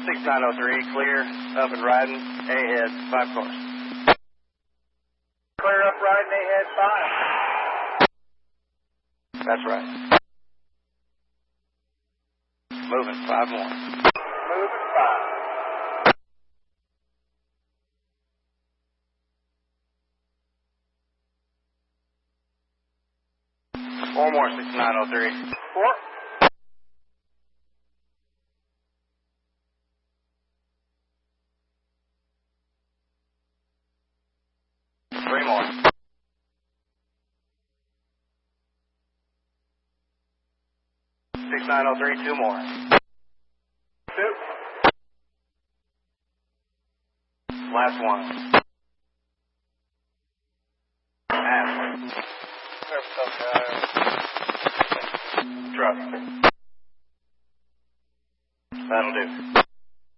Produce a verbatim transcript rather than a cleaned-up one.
six nine oh three, clear, up and riding, ahead, five cars. Clear up riding, ahead, five. That's right. Moving, five more. Moving, five. Four more, six nine oh three. Four. Three more. six nine oh three, two more. Two. Last one. Pass. Truck. That'll do.